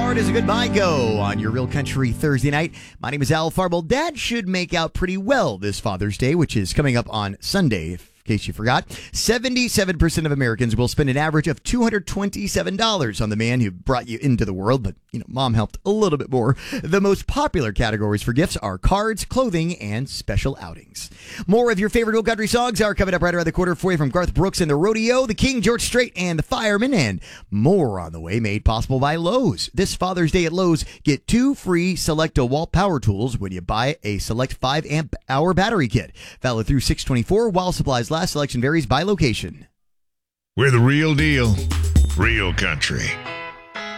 far does a goodbye go on your Real Country Thursday night? My name is Al Farble. Dad should make out pretty well this Father's Day, which is coming up on Sunday. In case you forgot, 77% of Americans will spend an average of $227 on the man who brought you into the world, but, mom helped a little bit more. The most popular categories for gifts are cards, clothing, and special outings. More of your favorite old country songs are coming up right around the corner for you from Garth Brooks and the Rodeo, The King, George Strait, and the Firemen, and more on the way, made possible by Lowe's. This Father's Day at Lowe's, get 2 free Select DeWalt power tools when you buy a Select 5-amp-hour battery kit. Valid through 6/24 while supplies last. Selection varies by location. We're the real deal, real country.